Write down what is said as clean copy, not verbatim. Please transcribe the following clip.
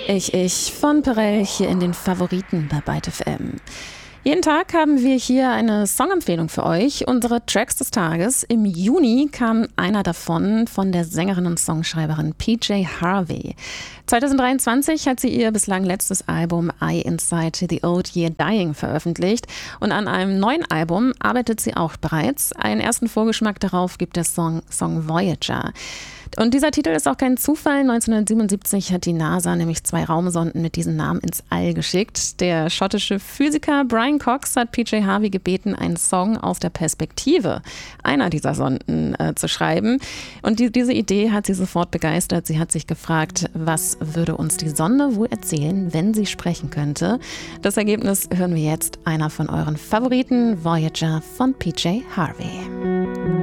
Ich von Perel hier in den Favoriten bei Byte FM. Jeden Tag haben wir hier eine Songempfehlung für euch, unsere Tracks des Tages. Im Juni kam einer davon von der Sängerin und Songschreiberin PJ Harvey. 2023 hat sie ihr bislang letztes Album Eye Inside the Old Year Dying veröffentlicht und an einem neuen Album arbeitet sie auch bereits. Einen ersten Vorgeschmack darauf gibt der Song Voyager. Und dieser Titel ist auch kein Zufall. 1977 hat die NASA nämlich 2 Raumsonden mit diesem Namen ins All geschickt. Der schottische Physiker Brian Cox hat PJ Harvey gebeten, einen Song aus der Perspektive einer dieser Sonden zu schreiben. Und diese Idee hat sie sofort begeistert. Sie hat sich gefragt, was würde uns die Sonde wohl erzählen, wenn sie sprechen könnte? Das Ergebnis hören wir jetzt. Einer von euren Favoriten, Voyager von PJ Harvey.